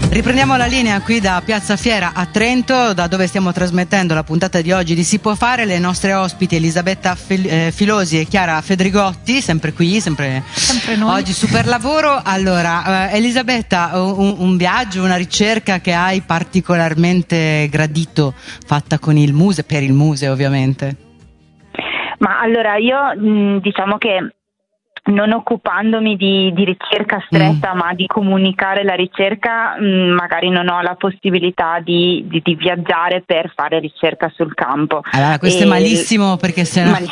Riprendiamo la linea qui da Piazza Fiera a Trento, da dove stiamo trasmettendo la puntata di oggi di Si può fare. Le nostre ospiti Elisabetta Filosi e Chiara Fedrigotti, sempre qui, sempre noi. Oggi super lavoro. Allora, Elisabetta, un viaggio, una ricerca che hai particolarmente gradito, fatta con il museo, per il museo ovviamente? Ma allora io diciamo che non occupandomi di ricerca stretta, ma di comunicare la ricerca, magari non ho la possibilità di viaggiare per fare ricerca sul campo. Allora, questo è malissimo, perché se no...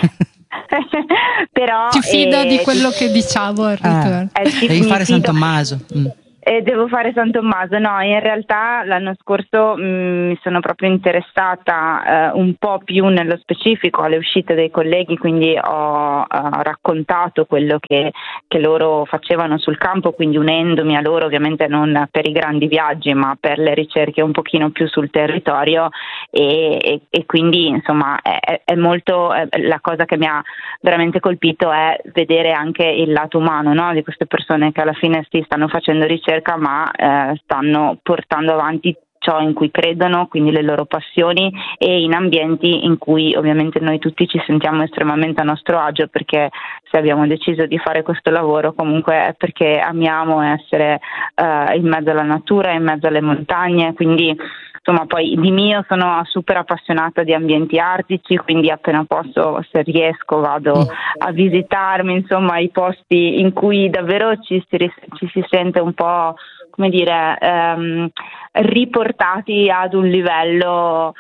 Però ti fida di quello che diciamo al ritorno. Devi fare San Tommaso. Devo fare San Tommaso. No, in realtà l'anno scorso mi sono proprio interessata un po' più nello specifico alle uscite dei colleghi, quindi ho raccontato quello che loro facevano sul campo, quindi unendomi a loro, ovviamente non per i grandi viaggi ma per le ricerche un pochino più sul territorio, e quindi insomma è molto la cosa che mi ha veramente colpito è vedere anche il lato umano, no? Di queste persone che alla fine si stanno facendo ricerca ma stanno portando avanti ciò in cui credono, quindi le loro passioni, e in ambienti in cui ovviamente noi tutti ci sentiamo estremamente a nostro agio, perché se abbiamo deciso di fare questo lavoro comunque è perché amiamo essere in mezzo alla natura, in mezzo alle montagne. Quindi insomma, poi di mio sono super appassionata di ambienti artici, quindi appena posso, se riesco, vado a visitarmi insomma i posti in cui davvero ci si sente un po', come dire, riportati ad un livello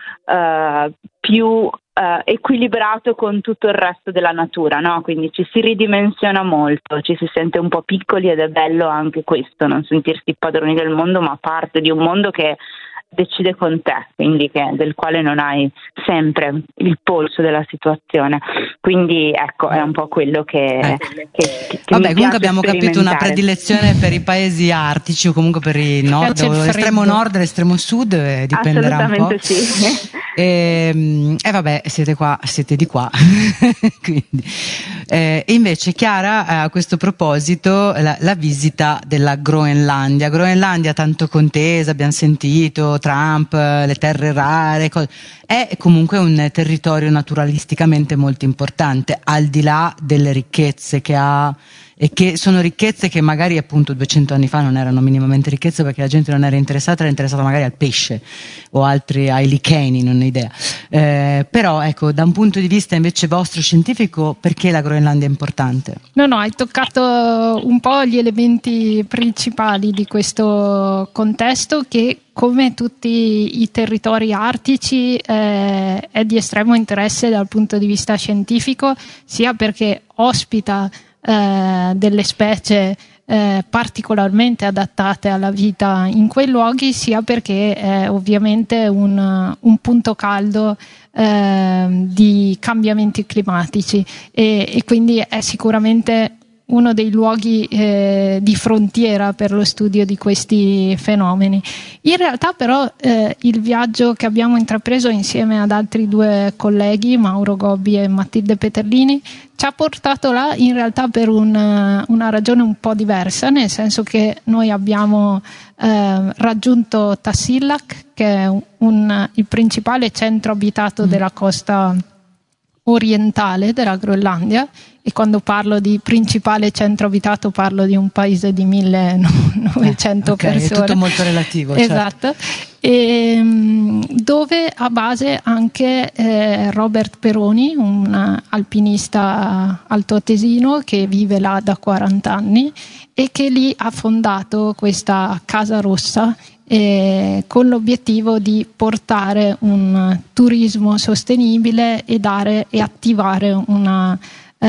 più equilibrato con tutto il resto della natura, no? Quindi ci si ridimensiona molto, ci si sente un po' piccoli, ed è bello anche questo, non sentirsi padroni del mondo ma parte di un mondo che decide con te, quindi del quale non hai sempre il polso della situazione. Quindi ecco, è un po' quello che vabbè, comunque abbiamo capito una predilezione per i paesi artici, o comunque per il nord, l'estremo nord e l'estremo sud, dipenderà un po'. Assolutamente sì. E vabbè, siete di qua. Quindi, e invece Chiara, a questo proposito, la visita della Groenlandia tanto contesa, abbiamo sentito Trump, le terre rare, è comunque un territorio naturalisticamente molto importante, al di là delle ricchezze che ha, e che sono ricchezze che magari appunto 200 anni fa non erano minimamente ricchezze, perché la gente non era interessata magari al pesce o ai licheni, non ho idea. Però ecco, da un punto di vista invece vostro scientifico, perché la Groenlandia è importante? No, hai toccato un po' gli elementi principali di questo contesto, che come tutti i territori artici è di estremo interesse dal punto di vista scientifico, sia perché ospita delle specie particolarmente adattate alla vita in quei luoghi, sia perché è ovviamente un punto caldo di cambiamenti climatici, e quindi è sicuramente uno dei luoghi di frontiera per lo studio di questi fenomeni. In realtà però il viaggio che abbiamo intrapreso insieme ad altri due colleghi, Mauro Gobbi e Matilde Peterlini, ci ha portato là in realtà per una ragione un po' diversa, nel senso che noi abbiamo raggiunto Tasiilaq, che è il principale centro abitato della costa orientale della Groenlandia, e quando parlo di principale centro abitato parlo di un paese di 1900 persone. È tutto molto relativo. Esatto. Certo. E dove ha base anche Robert Peroni, un alpinista altoatesino che vive là da 40 anni e che lì ha fondato questa Casa Rossa, con l'obiettivo di portare un turismo sostenibile e attivare una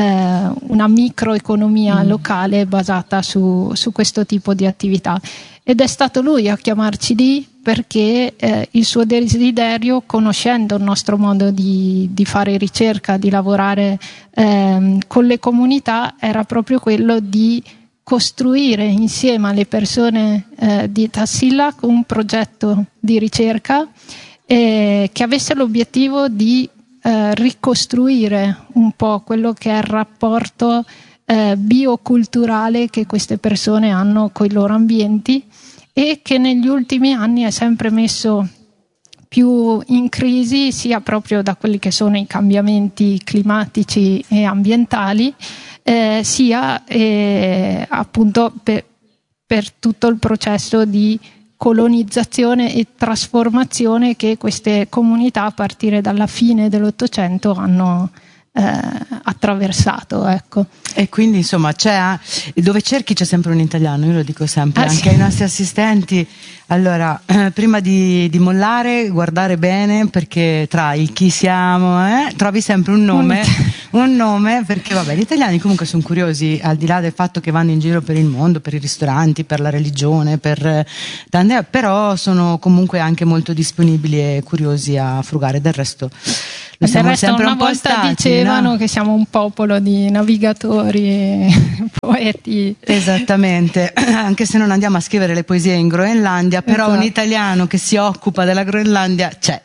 microeconomia locale basata su questo tipo di attività. Ed è stato lui a chiamarci lì perché il suo desiderio, conoscendo il nostro modo di fare ricerca, di lavorare con le comunità, era proprio quello di costruire insieme alle persone di Tasiilaq un progetto di ricerca che avesse l'obiettivo di ricostruire un po' quello che è il rapporto bioculturale che queste persone hanno con i loro ambienti, e che negli ultimi anni è sempre messo più in crisi, sia proprio da quelli che sono i cambiamenti climatici e ambientali, sia appunto per tutto il processo di colonizzazione e trasformazione che queste comunità a partire dalla fine dell'Ottocento hanno attraversato, ecco. E quindi insomma dove cerchi c'è sempre un italiano, io lo dico sempre anche ai nostri assistenti. Allora, prima di mollare, guardare bene, perché tra il chi siamo trovi sempre un nome, perché vabbè, gli italiani comunque sono curiosi, al di là del fatto che vanno in giro per il mondo, per i ristoranti, per la religione, però sono comunque anche molto disponibili e curiosi a frugare. Del resto lo siamo sempre un po' volta stati, dicevano, no? Che siamo un popolo di navigatori e poeti. Esattamente, anche se non andiamo a scrivere le poesie in Groenlandia, però esatto. Un italiano che si occupa della Groenlandia c'è.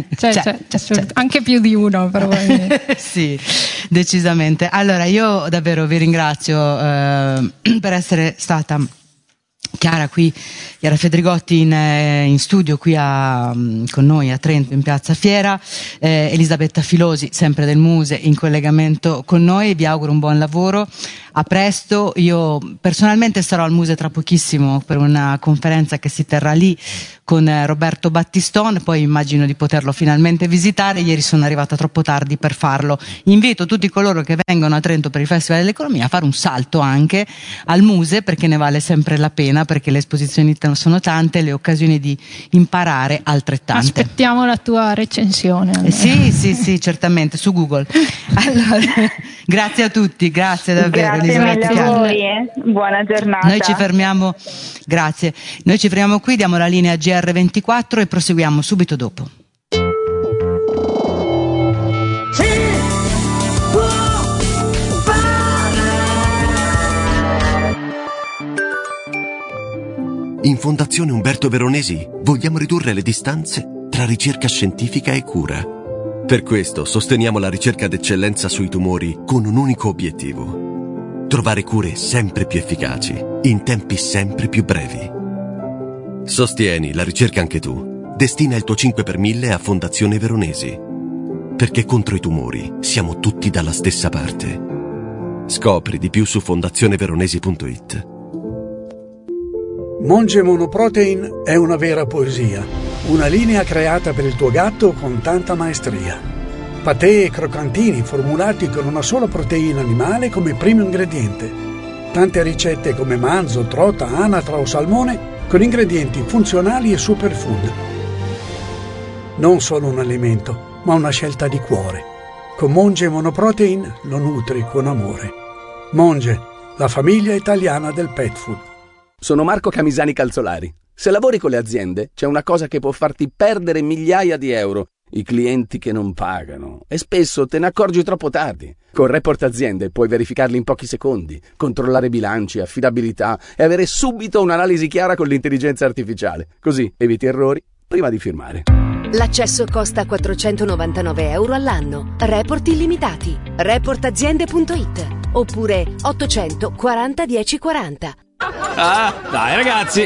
Anche più di uno probabilmente. Sì, decisamente. Allora io davvero vi ringrazio per essere stata Chiara Fedrigotti in studio qui con noi a Trento in Piazza Fiera, Elisabetta Filosi sempre del Muse in collegamento con noi. Vi auguro un buon lavoro, a presto. Io personalmente sarò al Muse tra pochissimo per una conferenza che si terrà lì con Roberto Battiston, poi immagino di poterlo finalmente visitare. Ieri sono arrivata troppo tardi per farlo. Invito tutti coloro che vengono a Trento per il Festival dell'Economia a fare un salto anche al Muse, perché ne vale sempre la pena, perché le esposizioni sono tante, le occasioni di imparare altrettante. Aspettiamo la tua recensione. Sì, certamente, su Google. Allora, grazie a tutti, grazie davvero. Grazie mille a voi, buona giornata. Noi ci fermiamo qui, diamo la linea a GR24 e proseguiamo subito dopo. In Fondazione Umberto Veronesi vogliamo ridurre le distanze tra ricerca scientifica e cura. Per questo sosteniamo la ricerca d'eccellenza sui tumori con un unico obiettivo: trovare cure sempre più efficaci, in tempi sempre più brevi. Sostieni la ricerca anche tu. Destina il tuo 5 per 1000 a Fondazione Veronesi. Perché contro i tumori siamo tutti dalla stessa parte. Scopri di più su fondazioneveronesi.it. Monge Monoprotein è una vera poesia, una linea creata per il tuo gatto con tanta maestria. Patè e croccantini formulati con una sola proteina animale come primo ingrediente. Tante ricette come manzo, trota, anatra o salmone con ingredienti funzionali e superfood. Non solo un alimento, ma una scelta di cuore. Con Monge Monoprotein lo nutri con amore. Monge, la famiglia italiana del pet food. Sono Marco Camisani Calzolari. Se lavori con le aziende, c'è una cosa che può farti perdere migliaia di euro: i clienti che non pagano. E spesso te ne accorgi troppo tardi. Con Report Aziende puoi verificarli in pochi secondi, controllare bilanci, affidabilità e avere subito un'analisi chiara con l'intelligenza artificiale. Così eviti errori prima di firmare. L'accesso costa 499 euro all'anno. Report illimitati. Reportaziende.it oppure 840 1040. Ah, dai ragazzi.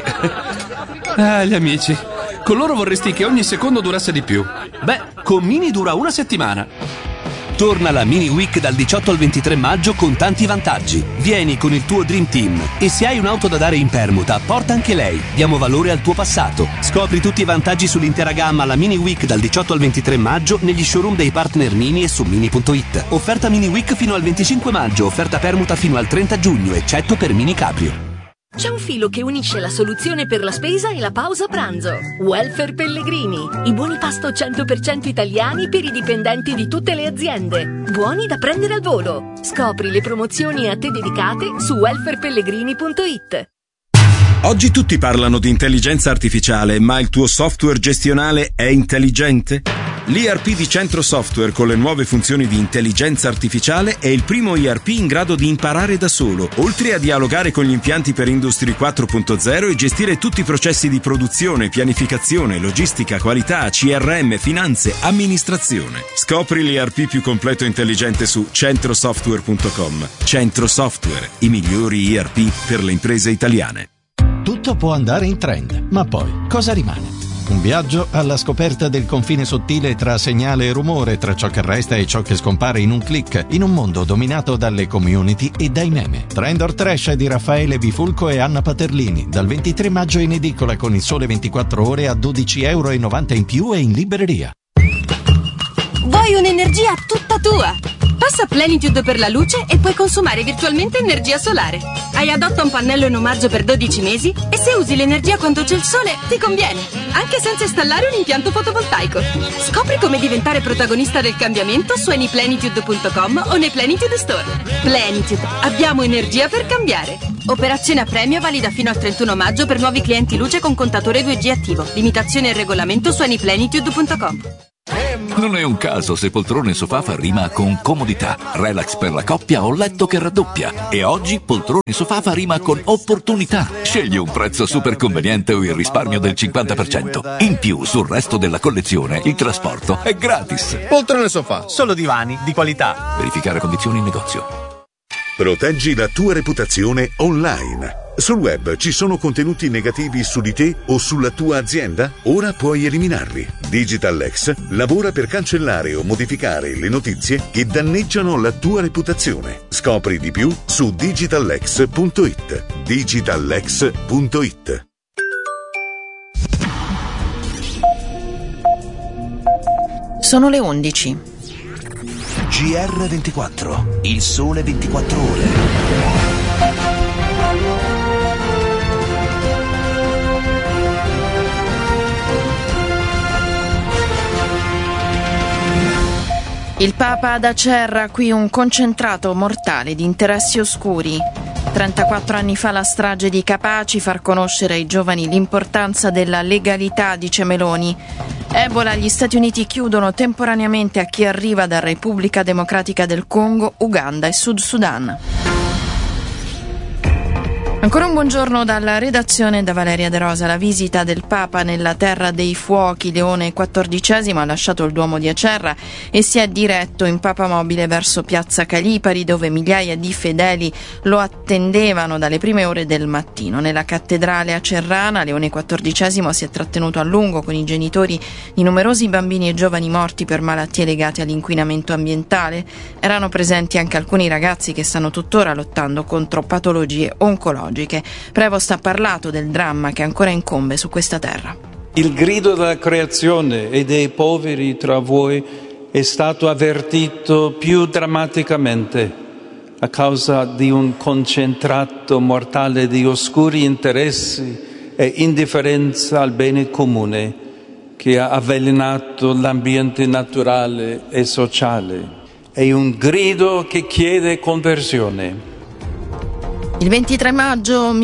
Gli amici. Con loro vorresti che ogni secondo durasse di più. Beh, con Mini dura una settimana. Torna la Mini Week dal 18 al 23 maggio con tanti vantaggi. Vieni con il tuo Dream Team e se hai un'auto da dare in permuta, porta anche lei. Diamo valore al tuo passato. Scopri tutti i vantaggi sull'intera gamma alla Mini Week dal 18 al 23 maggio negli showroom dei partner Mini e su Mini.it. Offerta Mini Week fino al 25 maggio, offerta permuta fino al 30 giugno, eccetto per Mini Cabrio. C'è un filo che unisce la soluzione per la spesa e la pausa pranzo. Welfare Pellegrini. I buoni pasto 100% italiani per i dipendenti di tutte le aziende. Buoni da prendere al volo. Scopri le promozioni a te dedicate su welfarepellegrini.it. Oggi tutti parlano di intelligenza artificiale, ma il tuo software gestionale è intelligente? L'ERP di Centro Software con le nuove funzioni di intelligenza artificiale è il primo ERP in grado di imparare da solo, oltre a dialogare con gli impianti per Industry 4.0 e gestire tutti i processi di produzione, pianificazione, logistica, qualità, CRM, finanze, amministrazione. Scopri l'ERP più completo e intelligente su centrosoftware.com. Centro Software, i migliori ERP per le imprese italiane. Tutto può andare in trend, ma poi cosa rimane? Un viaggio alla scoperta del confine sottile tra segnale e rumore, tra ciò che resta e ciò che scompare in un click, in un mondo dominato dalle community e dai meme. Trend or Trash di Raffaele Bifulco e Anna Paterlini, dal 23 maggio in edicola con Il Sole 24 Ore a €12,90 in più e in libreria. Vuoi un'energia tutta tua? Passa Plenitude per la luce e puoi consumare virtualmente energia solare. Hai adotta un pannello in omaggio per 12 mesi e se usi l'energia quando c'è il sole ti conviene, anche senza installare un impianto fotovoltaico. Scopri come diventare protagonista del cambiamento su anyplenitude.com o nei Plenitude Store. Plenitude, abbiamo energia per cambiare. Operazione a premio valida fino al 31 maggio per nuovi clienti luce con contatore 2G attivo. Limitazioni e regolamento su anyplenitude.com. Non è un caso se poltrone sofà fa rima con comodità, relax per la coppia o letto che raddoppia. E oggi poltrone sofà fa rima con opportunità. Scegli un prezzo super conveniente o il risparmio del 50%. In più, sul resto della collezione, il trasporto è gratis. Poltrone sofà, solo divani di qualità. Verificare condizioni in negozio. Proteggi la tua reputazione online. Sul web ci sono contenuti negativi su di te o sulla tua azienda? Ora puoi eliminarli. DigitalX lavora per cancellare o modificare le notizie che danneggiano la tua reputazione. Scopri di più su digitalx.it. digitalx.it. Sono le 11. GR24, Il Sole 24 Ore. Il Papa ad Acerra, qui un concentrato mortale di interessi oscuri. 34 anni fa la strage di Capaci, far conoscere ai giovani l'importanza della legalità, dice Meloni. Ebola, gli Stati Uniti chiudono temporaneamente a chi arriva da Repubblica Democratica del Congo, Uganda e Sud Sudan. Ancora un buongiorno dalla redazione da Valeria De Rosa. La visita del Papa nella Terra dei Fuochi. Leone XIV ha lasciato il Duomo di Acerra e si è diretto in papamobile verso Piazza Calipari, dove migliaia di fedeli lo attendevano dalle prime ore del mattino. Nella cattedrale acerrana Leone XIV si è trattenuto a lungo con i genitori di numerosi bambini e giovani morti per malattie legate all'inquinamento ambientale. Erano presenti anche alcuni ragazzi che stanno tuttora lottando contro patologie oncologiche. Prevost ha parlato del dramma che ancora incombe su questa terra. Il grido della creazione e dei poveri tra voi è stato avvertito più drammaticamente a causa di un concentrato mortale di oscuri interessi e indifferenza al bene comune che ha avvelenato l'ambiente naturale e sociale. È un grido che chiede conversione. Il 23 maggio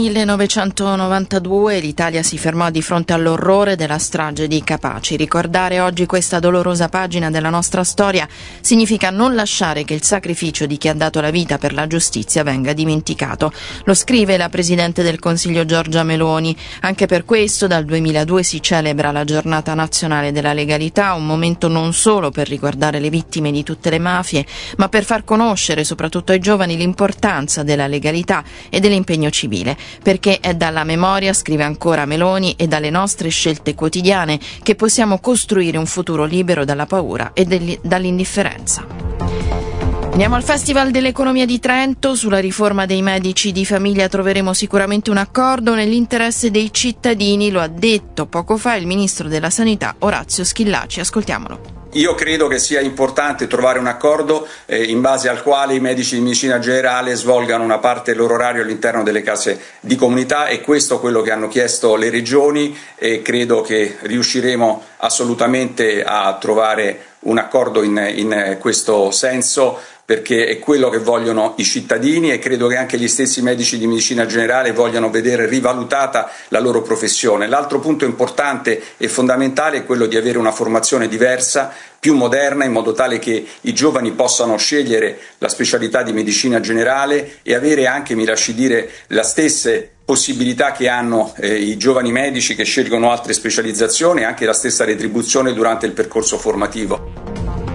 1992 l'Italia si fermò di fronte all'orrore della strage di Capaci. Ricordare oggi questa dolorosa pagina della nostra storia significa non lasciare che il sacrificio di chi ha dato la vita per la giustizia venga dimenticato. Lo scrive la Presidente del Consiglio Giorgia Meloni. Anche per questo dal 2002 si celebra la Giornata Nazionale della Legalità, un momento non solo per ricordare le vittime di tutte le mafie, ma per far conoscere soprattutto ai giovani l'importanza della legalità e dell'impegno civile, perché è dalla memoria, scrive ancora Meloni, e dalle nostre scelte quotidiane che possiamo costruire un futuro libero dalla paura e dall'indifferenza. Andiamo al Festival dell'Economia di Trento. Sulla riforma dei medici di famiglia troveremo sicuramente un accordo nell'interesse dei cittadini, lo ha detto poco fa il ministro della Sanità Orazio Schillaci. Ascoltiamolo. Io credo che sia importante trovare un accordo in base al quale i medici di medicina generale svolgano una parte del loro orario all'interno delle case di comunità, e questo è quello che hanno chiesto le regioni, e credo che riusciremo assolutamente a trovare un accordo in questo senso, perché è quello che vogliono i cittadini, e credo che anche gli stessi medici di medicina generale vogliano vedere rivalutata la loro professione. L'altro punto importante e fondamentale è quello di avere una formazione diversa, più moderna, in modo tale che i giovani possano scegliere la specialità di medicina generale e avere anche, mi lasci dire, le stesse possibilità che hanno i giovani medici che scelgono altre specializzazioni, e anche la stessa retribuzione durante il percorso formativo.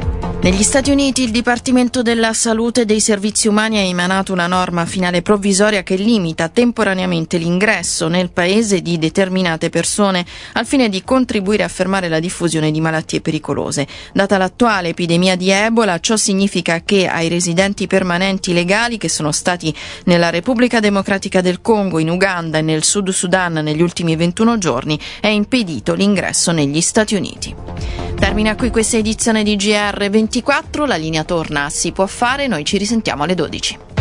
Negli Stati Uniti il Dipartimento della Salute e dei Servizi Umani ha emanato una norma finale provvisoria che limita temporaneamente l'ingresso nel paese di determinate persone al fine di contribuire a fermare la diffusione di malattie pericolose. Data l'attuale epidemia di Ebola, ciò significa che ai residenti permanenti legali che sono stati nella Repubblica Democratica del Congo, in Uganda e nel Sud Sudan negli ultimi 21 giorni è impedito l'ingresso negli Stati Uniti. Termina qui questa edizione di GR24, la linea torna a Si può fare, noi ci risentiamo alle 12.